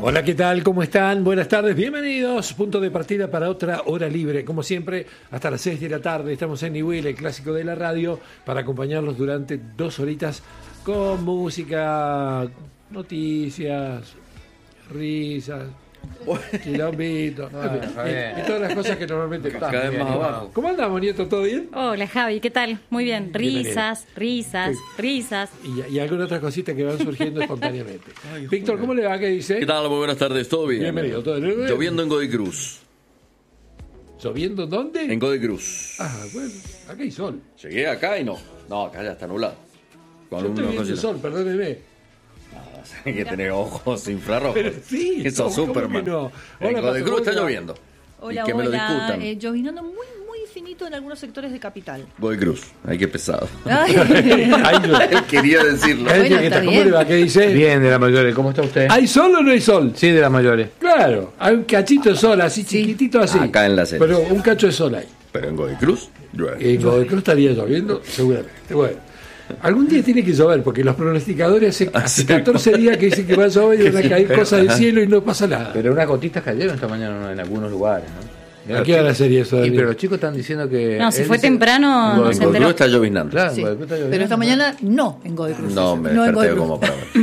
Hola, ¿qué tal? ¿Cómo están? Buenas tardes, bienvenidos. Punto de partida para otra hora libre. Como siempre, hasta las 6 de la tarde estamos en Niwil, el clásico de la radio, para acompañarlos durante 2 horitas con música, noticias, risas, quilombitos, y todas las cosas que normalmente pasan. Cada vez más abajo. ¿Cómo andamos, Nieto? ¿Todo bien? Hola, Javi, ¿qué tal? Muy bien. Risas, risas, risas. Y algunas otras cositas que van surgiendo espontáneamente. Víctor, ¿cómo le va? ¿Qué dice? ¿Qué tal? Muy buenas tardes, ¿todo bien? Bienvenido, ¿todo bien? Lloviendo en Godicruz. ¿Lloviendo dónde? En Godicruz. Ah, bueno, acá hay sol. Llegué acá y no. No, acá ya está nublado. Con Yo estoy viendo el sol, perdóneme. Hay que tener ojos infrarrojos. Pero sí, Eso es Superman. no? En Hola, Godicruz está Pato, lloviendo. Hola, y que me lo discutan. Llovinando muy finito en algunos sectores de Capital. Godicruz, ay, qué pesado. Ay. Él quería decirlo. Bueno, está ¿Cómo bien. le va? ¿Qué dice? Bien, de la Mayores. ¿Cómo está usted? ¿Hay sol o no hay sol? Sí, de la Mayores. Claro, hay un cachito de sol, así chiquitito así. Acá en la Ceres. Pero un cacho de sol hay. Pero en Godicruz llueve. En Godecruz estaría lloviendo, seguramente. Bueno, algún día tiene que llover, porque los pronosticadores hace 14 días que dicen que va a llover y van a caer cosas del cielo y no pasa nada. Pero unas gotitas cayeron esta mañana en algunos lugares, ¿no? ¿A qué hora sería eso, Y Daniel? pero los chicos están diciendo que... No, si él fue dice- temprano, no En se Godicruz enteró. está lloviznando. Claro, Sí. en Godecruz está lloviendo. Pero esta mañana no en Godecruz. No, me en desperté Godecruz. como para ver.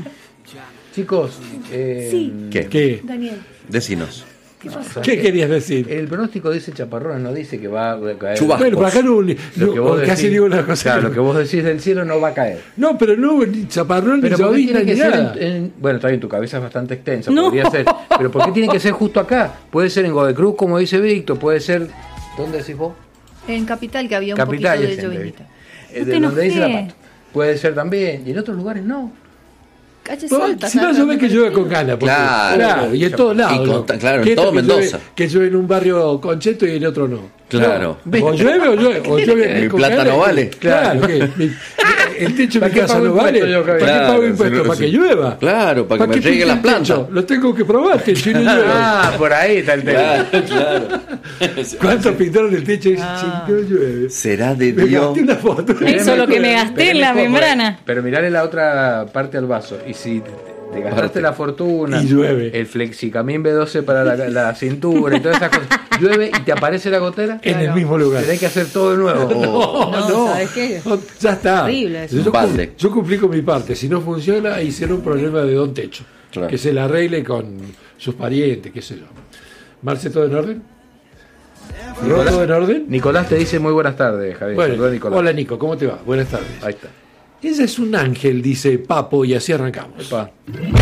Chicos, ¿Qué? Daniel, Decinos. ¿qué pasó? ¿Qué querías decir? el pronóstico dice chaparrones, no dice que va a caer. Chubascos. Bueno, por acá no, Lo que vos casi decís- digo una cosa. Claro, que lo que vos decís del cielo no va a caer. no, pero no hubo ni chaparrón, ni Pero ¿por qué llovizna, tiene ni que ser nada. bueno, está bien, tu cabeza es bastante extensa, No. podría ser. Pero ¿por qué tiene que ser justo acá? Puede ser en Godecruz, como dice Víctor, puede ser... ¿Dónde decís vos? En Capital, que había un Capital poquito y de gente, llovinita. ¿viste? No te De donde dice enojé. la pato. Puede ser también, y en otros lugares no. Calle No, Salta. si no llueve, que llueve con ganas. porque- Claro. y en todos lados. Y ¿no? claro, en ¿Qué todo esto que Mendoza. Que llueve en un barrio Concheto y en otro no. Claro. No, o llueve o llueve. O llueve Mi con plata ganas. no vale. Claro, ¿qué? el techo de ¿Para mi qué casa pago no vale. impuestos yo, ¿Para qué Claro, pago impuestos? sí, ¿Para sí. que llueva? Claro, para que me qué riegue pinta las el techo? plantas. Lo tengo que probar, techo y no llueve. Ah, por ahí está el tema. Claro. ¿Cuántos pintaron el techo y dicen, no llueve? Será de Me Dios. gasté una foto. Eso es lo que me gasté en la membrana. Pero mirale la otra parte al vaso. Y si te gastaste la fortuna, Y llueve. el flexicamín B12 para la cintura y todas esas cosas, llueve y te aparece la gotera, En el mismo lugar. tenés que hacer todo de nuevo. No, ¿sabes qué? No, ya está. Horrible eso. Yo, Balde. yo cumplí con mi parte. Si no funciona, ahí será un problema de don techo. Claro. Que se la arregle con sus parientes, qué sé yo. Marce, ¿todo en orden? ¿Ro, todo en orden? Nicolás te dice muy buenas tardes, Javier. Bueno, Saluda, Nicolás. hola Nico, ¿cómo te va? Buenas tardes. Ahí está. Ella es un ángel, dice Papo, y así arrancamos. Epa.